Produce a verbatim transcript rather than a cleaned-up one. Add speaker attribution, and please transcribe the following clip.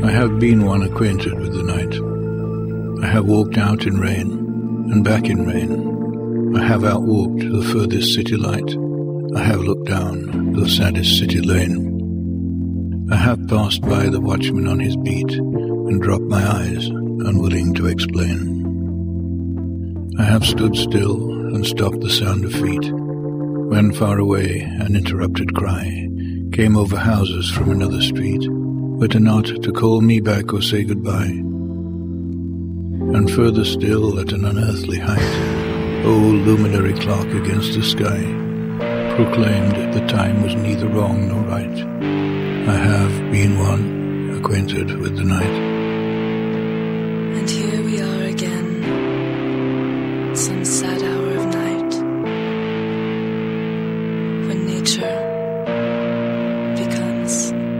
Speaker 1: I have been one acquainted with the night. I have walked out in rain, and back in rain. I have outwalked the furthest city light. I have looked down the saddest city lane. I have passed by the watchman on his beat, and dropped my eyes, unwilling to explain. I have stood still and stopped the sound of feet, when far away an interrupted cry came over houses from another street, but not to call me back or say goodbye. And further still, at an unearthly height, old luminary clock against the sky proclaimed the time was neither wrong nor right. I have been one acquainted with the night.